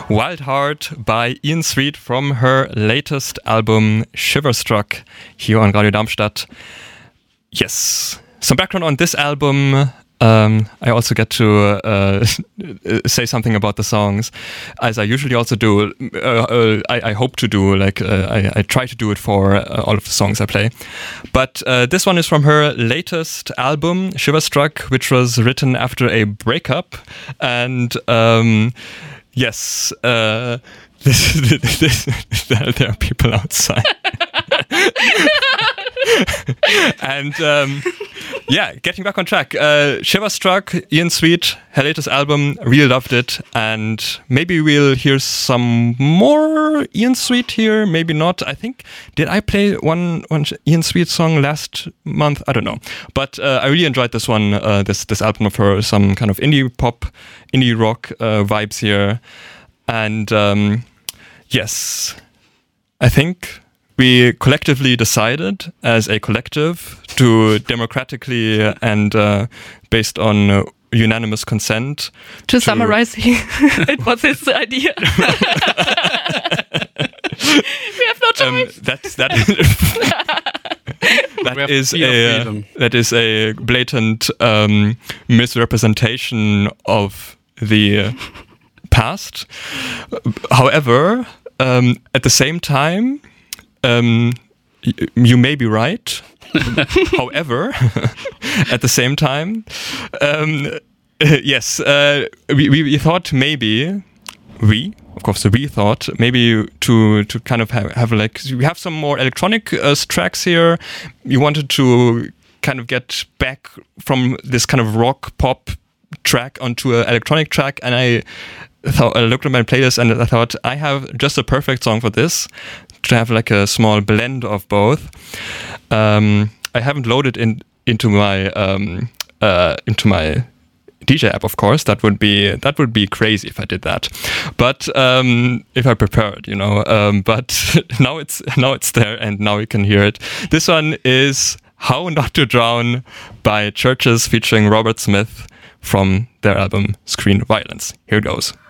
Wild Heart by Ian Sweet from her latest album Shiverstruck here on Radio Darmstadt. Yes, some background on this album. I also get to say something about the songs, as I usually also do. I hope to do, I try to do it for all of the songs I play. But this one is from her latest album, Shiverstruck, which was written after a breakup. And yes, there are people outside. And yeah, getting back on track. Shiverstruck, Ian Sweet, her latest album, really loved it. And maybe we'll hear some more Ian Sweet here, maybe not. I think, did I play one Ian Sweet song last month? I don't know. But I really enjoyed this one, this album of her, some kind of indie pop, indie rock vibes here. And yes, I think we collectively decided as a collective to democratically and based on unanimous consent to summarize, it was his idea. We have no choice. That is a blatant misrepresentation of the past. However, at the same time, you may be right. However, at the same time, yes, we thought maybe we thought maybe to kind of have like, we have some more electronic tracks here. We wanted to kind of get back from this kind of rock pop track onto an electronic track, and I looked at my playlist and I thought I have just a perfect song for this, to have like a small blend of both. I haven't loaded into my DJ app, of course. That would be crazy if I did that. But if I prepared, but now it's there and now you can hear it. This one is How Not to Drown by Churches featuring Robert Smith from their album Screen Violence. Here it goes.